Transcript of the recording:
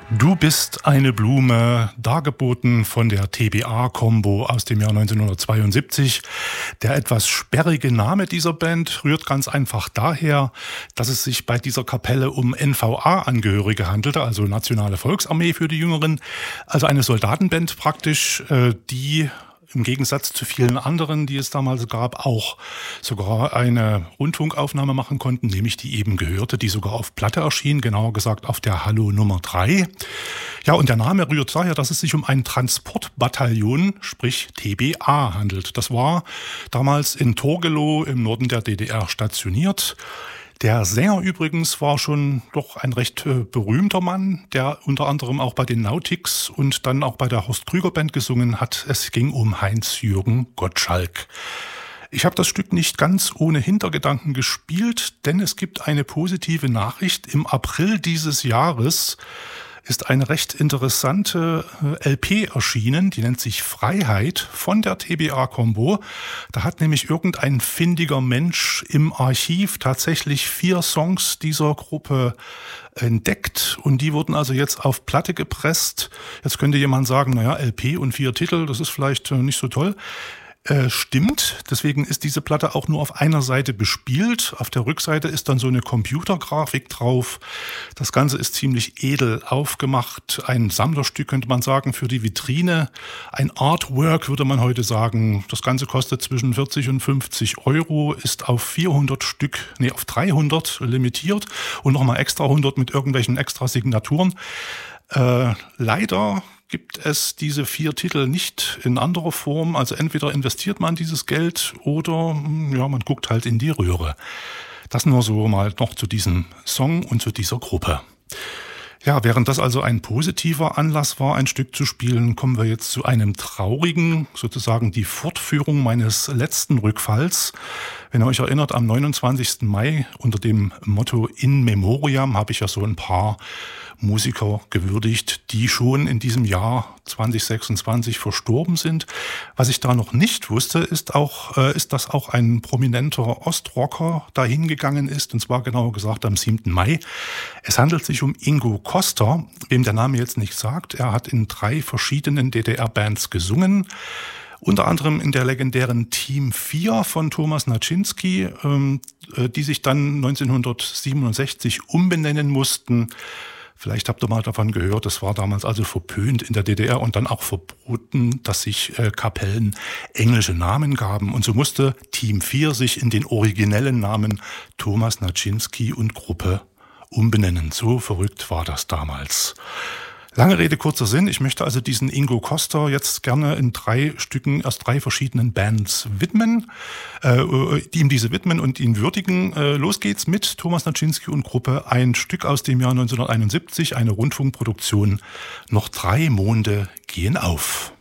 Du bist eine Blume, dargeboten von der TBA-Combo aus dem Jahr 1972. Der etwas sperrige Name dieser Band rührt ganz einfach daher, dass es sich bei dieser Kapelle um NVA-Angehörige handelte, also Nationale Volksarmee für die Jüngeren, also eine Soldatenband praktisch, die im Gegensatz zu vielen anderen, die es damals gab, auch sogar eine Rundfunkaufnahme machen konnten, nämlich die eben gehörte, die sogar auf Platte erschien, genauer gesagt auf der Hallo Nummer 3. Ja, und der Name rührt daher, dass es sich um ein Transportbataillon, sprich TBA, handelt. Das war damals in Torgelow im Norden der DDR stationiert. Der Sänger übrigens war schon doch ein recht berühmter Mann, der unter anderem auch bei den Nautics und dann auch bei der Horst Krüger Band gesungen hat. Es ging um Heinz-Jürgen Gottschalk. Ich habe das Stück nicht ganz ohne Hintergedanken gespielt, denn es gibt eine positive Nachricht. Im April dieses Jahres ist eine recht interessante LP erschienen, die nennt sich Freiheit von der TBA-Combo. Da hat nämlich irgendein findiger Mensch im Archiv tatsächlich 4 Songs dieser Gruppe entdeckt und die wurden also jetzt auf Platte gepresst. Jetzt könnte jemand sagen, naja, LP und 4 Titel, das ist vielleicht nicht so toll. Stimmt, deswegen ist diese Platte auch nur auf einer Seite bespielt. Auf der Rückseite ist dann so eine Computergrafik drauf. Das Ganze ist ziemlich edel aufgemacht. Ein Sammlerstück könnte man sagen für die Vitrine. Ein Artwork würde man heute sagen. Das Ganze kostet zwischen 40 und 50 Euro, ist auf 300 limitiert und nochmal extra 100 mit irgendwelchen extra Signaturen. Leider gibt es diese 4 Titel nicht in anderer Form. Also entweder investiert man dieses Geld oder ja, man guckt halt in die Röhre. Das nur so mal noch zu diesem Song und zu dieser Gruppe. Ja, während das also ein positiver Anlass war, ein Stück zu spielen, kommen wir jetzt zu einem traurigen, sozusagen die Fortführung meines letzten Rückfalls. Wenn ihr euch erinnert, am 29. Mai unter dem Motto In Memoriam habe ich ja so ein paar Musiker gewürdigt, die schon in diesem Jahr 2026 verstorben sind. Was ich da noch nicht wusste, ist, dass auch ein prominenter Ostrocker dahin gegangen ist, und zwar genauer gesagt am 7. Mai. Es handelt sich um Ingo Koster, wem der Name jetzt nicht sagt. Er hat in 3 verschiedenen DDR-Bands gesungen. Unter anderem in der legendären Team 4 von Thomas Naczynski, die sich dann 1967 umbenennen mussten. Vielleicht habt ihr mal davon gehört, es war damals also verpönt in der DDR und dann auch verboten, dass sich Kapellen englische Namen gaben. Und so musste Team 4 sich in den originellen Namen Thomas Naczynski und Gruppe umbenennen. So verrückt war das damals. Lange Rede, kurzer Sinn. Ich möchte also diesen Ingo Koster jetzt gerne in 3 Stücken aus 3 verschiedenen Bands widmen, die ihm diese widmen und ihn würdigen. Los geht's mit Thomas Naczynski und Gruppe. Ein Stück aus dem Jahr 1971, eine Rundfunkproduktion. Noch 3 Monde gehen auf.